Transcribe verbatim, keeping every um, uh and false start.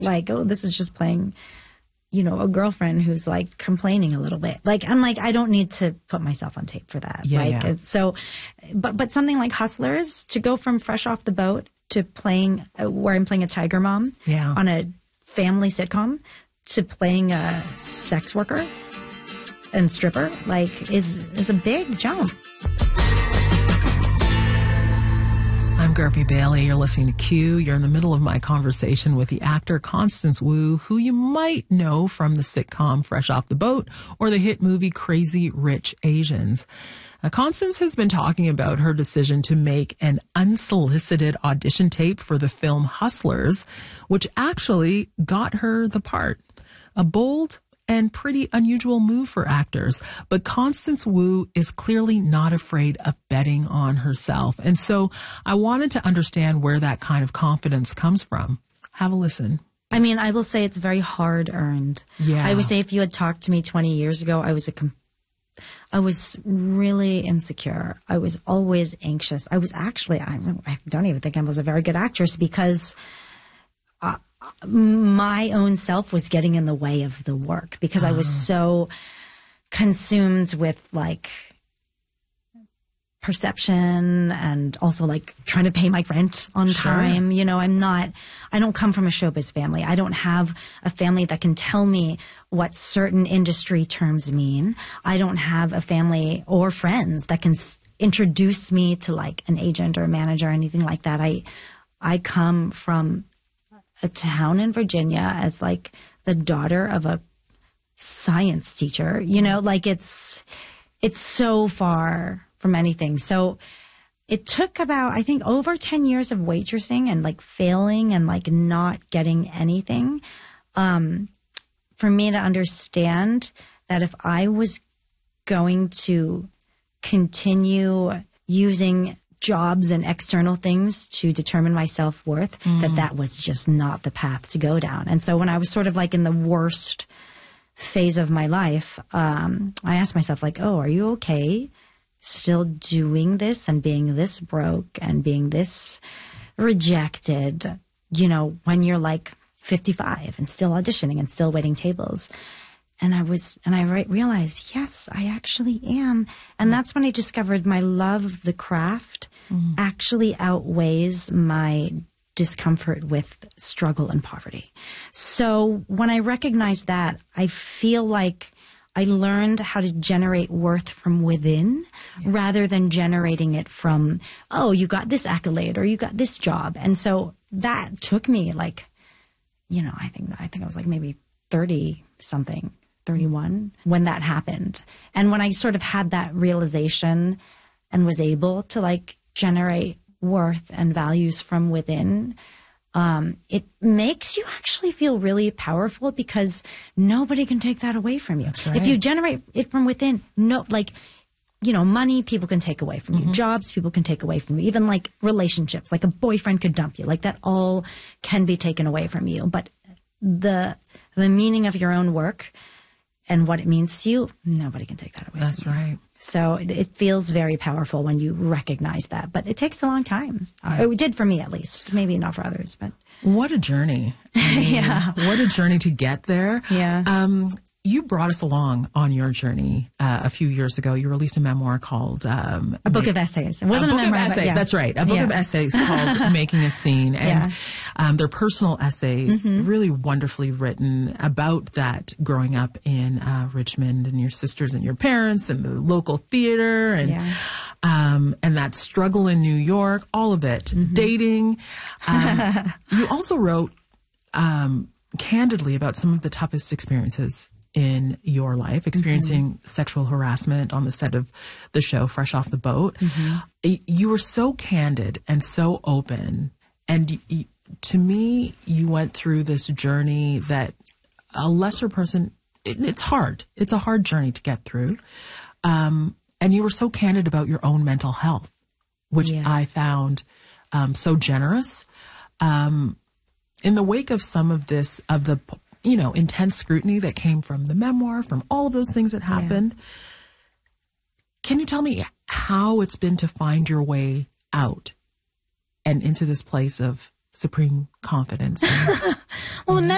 like, oh, this is just playing, you know, a girlfriend who's like complaining a little bit. Like, I'm like, I don't need to put myself on tape for that. Yeah, like, yeah. it's so, but, but something like Hustlers, to go from Fresh Off the Boat to playing, uh, where I'm playing a tiger mom Yeah. on a family sitcom, to playing a sex worker and stripper, like, is, is a big jump. I'm Garby Bailey. You're listening to Q. You're in the middle of my conversation with the actor Constance Wu, who you might know from the sitcom Fresh Off the Boat or the hit movie Crazy Rich Asians. Uh, Constance has been talking about her decision to make an unsolicited audition tape for the film Hustlers, which actually got her the part. A bold and pretty unusual move for actors, but Constance Wu is clearly not afraid of betting on herself. And so I wanted to understand where that kind of confidence comes from. Have a listen. I mean, I will say it's very hard earned. Yeah. I would say if you had talked to me twenty years ago, I was a, com- I was really insecure. I was always anxious. I was actually, I, I don't even think I was a very good actress because uh, my own self was getting in the way of the work because I was so consumed with like perception and also like trying to pay my rent on Sure. time. You know, I'm not, I don't come from a showbiz family. I don't have a family that can tell me what certain industry terms mean. I don't have a family or friends that can s- introduce me to like an agent or a manager or anything like that. I, I come from a town in Virginia as like the daughter of a science teacher, you know, like it's, it's so far from anything. So it took about, I think, over ten years of waitressing and like failing and like not getting anything, um, for me to understand that if I was going to continue using jobs and external things to determine my self-worth, mm. that that was just not the path to go down. And so when I was sort of like in the worst phase of my life, um, I asked myself like, oh, are you okay still doing this and being this broke and being this rejected, you know, when you're like fifty-five and still auditioning and still waiting tables? And I was, and I re- realized, yes, I actually am. And that's when I discovered my love of the craft mm. actually outweighs my discomfort with struggle and poverty. So when I recognized that, I feel like I learned how to generate worth from within yeah. rather than generating it from, oh, you got this accolade or you got this job. And so that took me like, you know, I think, I think I was like maybe thirty something. thirty-one when that happened. And when I sort of had that realization and was able to like generate worth and values from within, um, it makes you actually feel really powerful because nobody can take that away from you. That's right. If you generate it from within, no, like, you know, money people can take away from you. Mm-hmm. Jobs people can take away from you. Even like relationships, like a boyfriend could dump you. Like that all can be taken away from you. But the the meaning of your own work and what it means to you, nobody can take that away. That's from you. right. So it, it feels very powerful when you recognize that. But it takes a long time. Yeah. Uh, it did for me, at least. Maybe not for others, but what a journey! I mean, yeah, what a journey to get there. Yeah. Um, you brought us along on your journey uh, a few years ago. You released a memoir called um, A Book of Essays. It wasn't a, a book memoir, of but essays. yes. That's right. A book yeah. of essays called Making a Scene. And Yeah. um, they're personal essays, Mm-hmm. really wonderfully written about that growing up in uh, Richmond and your sisters and your parents and the local theater and Yeah. um, and that struggle in New York, all of it, Mm-hmm. dating. Um, you also wrote um, candidly about some of the toughest experiences in your life, experiencing mm-hmm. sexual harassment on the set of the show Fresh Off the Boat. Mm-hmm. You were so candid and so open. And y- to me, you went through this journey that a lesser person, it, it's hard. It's a hard journey to get through. Um, and you were so candid about your own mental health, which Yeah. I found um, so generous. Um, in the wake of some of this, of the you know, intense scrutiny that came from the memoir, from all of those things that happened. Yeah. Can you tell me how it's been to find your way out and into this place of supreme confidence? Well, the